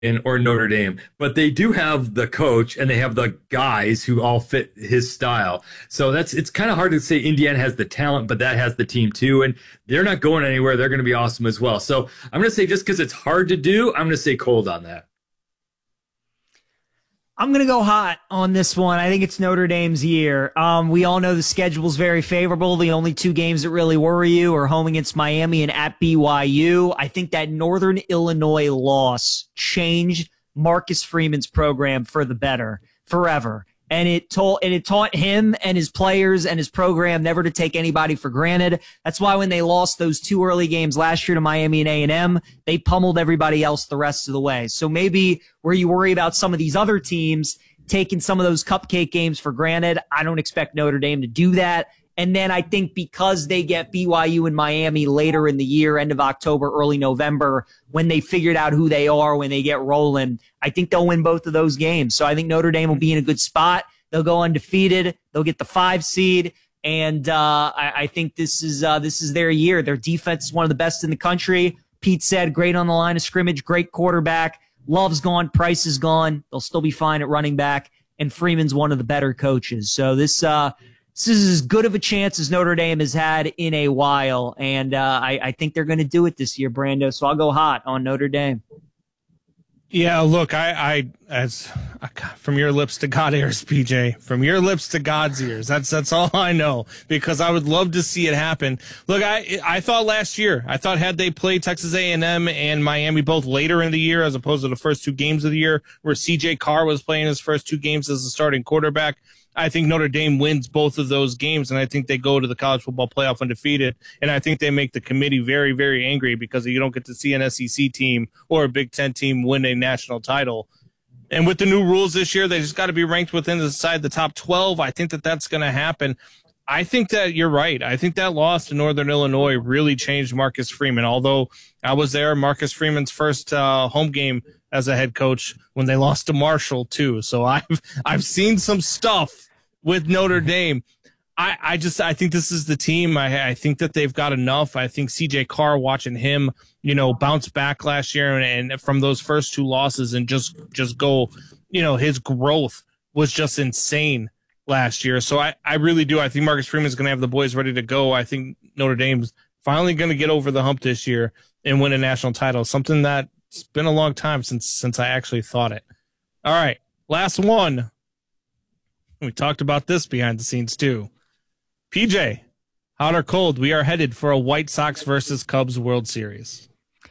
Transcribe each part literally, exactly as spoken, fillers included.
or Notre Dame, but they do have the coach and they have the guys who all fit his style. So that's it's kind of hard to say Indiana has the talent, but that has the team too, and they're not going anywhere. They're going to be awesome as well. So I'm going to say just because it's hard to do, I'm going to say cold on that. I'm going to go hot on this one. I think it's Notre Dame's year. Um, we all know the schedule's very favorable. The only two games that really worry you are home against Miami and at B Y U. I think that Northern Illinois loss changed Marcus Freeman's program for the better forever. And it told, and it taught him and his players and his program never to take anybody for granted. That's why when they lost those two early games last year to Miami and A and M, they pummeled everybody else the rest of the way. So maybe where you worry about some of these other teams taking some of those cupcake games for granted, I don't expect Notre Dame to do that. And then I think because they get B Y U and Miami later in the year, end of October, early November, when they figured out who they are, when they get rolling, I think they'll win both of those games. So I think Notre Dame will be in a good spot. They'll go undefeated. They'll get the five seed. And uh, I, I think this is uh, this is their year. Their defense is one of the best in the country. Pete said, great on the line of scrimmage, great quarterback. Love's gone, Price is gone. They'll still be fine at running back. And Freeman's one of the better coaches. So this uh, this is as good of a chance as Notre Dame has had in a while. And uh, I, I think they're going to do it this year, Brando. So I'll go hot on Notre Dame. Yeah, look, I, I, as from your lips to God ears, P J, from your lips to God's ears. That's, that's all I know, because I would love to see it happen. Look, I, I thought last year, I thought had they played Texas A and M and Miami both later in the year, as opposed to the first two games of the year, where C J Carr was playing his first two games as a starting quarterback, I think Notre Dame wins both of those games, and I think they go to the college football playoff undefeated, and I think they make the committee very, very angry because you don't get to see an S E C team or a Big Ten team win a national title. And with the new rules this year, they just got to be ranked within the side the top twelve. I think that that's going to happen. I think that you're right. I think that loss to Northern Illinois really changed Marcus Freeman, although I was there, Marcus Freeman's first uh, home game as a head coach when they lost to Marshall too. So I've, I've seen some stuff with Notre Dame. I, I just, I think this is the team. I, I think that they've got enough. I think C J Carr, watching him, you know, bounce back last year and, and from those first two losses and just, just go, you know, his growth was just insane last year. So I, I really do. I think Marcus Freeman is going to have the boys ready to go. I think Notre Dame's finally going to get over the hump this year and win a national title, something that, it's been a long time since since I actually thought it. All right, last one. We talked about this behind the scenes too. P J, hot or cold, we are headed for a White Sox versus Cubs World Series.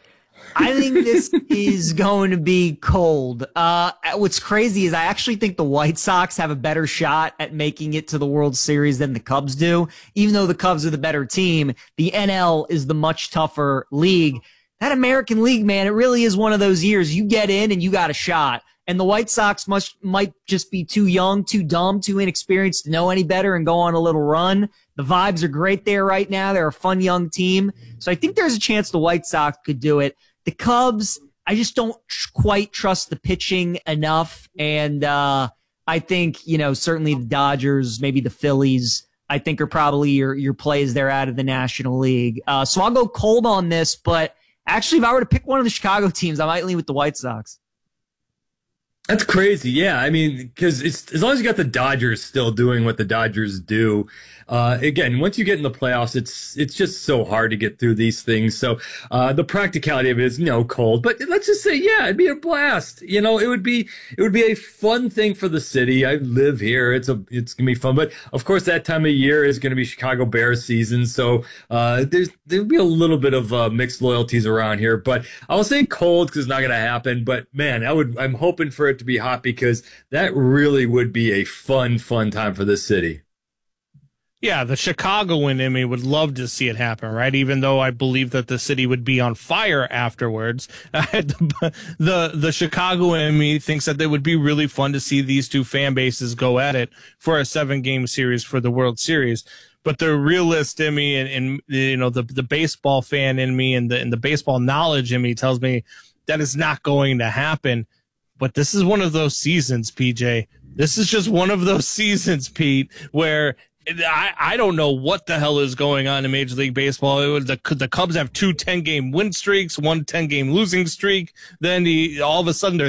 I think this is going to be cold. Uh, what's crazy is I actually think the White Sox have a better shot at making it to the World Series than the Cubs do. Even though the Cubs are the better team, the N L is the much tougher league. That American League, man, it really is one of those years you get in and you got a shot. And the White Sox must might just be too young, too dumb, too inexperienced to know any better and go on a little run. The vibes are great there right now. They're a fun young team. So I think there's a chance the White Sox could do it. The Cubs, I just don't quite trust the pitching enough. And uh, I think, you know, certainly the Dodgers, maybe the Phillies, I think are probably your, your plays there out of the National League. Uh, so I'll go cold on this, but actually, if I were to pick one of the Chicago teams, I might lean with the White Sox. That's crazy. Yeah. I mean, because it's as long as you got the Dodgers still doing what the Dodgers do. Uh, again, once you get in the playoffs, it's it's just so hard to get through these things. So uh, the practicality of it is, you know, cold. But let's just say, yeah, it'd be a blast. You know, it would be it would be a fun thing for the city. I live here. It's a it's gonna be fun. But of course, that time of year is going to be Chicago Bears season. So uh, there's there'll be a little bit of uh, mixed loyalties around here. But I'll say cold because it's not going to happen. But man, I would I'm hoping for it to be hot because that really would be a fun, fun time for this city. Yeah, the Chicagoan in me would love to see it happen, right? Even though I believe that the city would be on fire afterwards. the, the the Chicagoan in me thinks that it would be really fun to see these two fan bases go at it for a seven-game series for the World Series. But the realist in me and, and you know the the baseball fan in me and the and the baseball knowledge in me tells me that is not going to happen. But this is one of those seasons, P J. This is just one of those seasons, Pete, where I, I don't know what the hell is going on in Major League Baseball. It was the, the Cubs have two ten-game win streaks, one ten-game losing streak. Then the, all of a sudden they're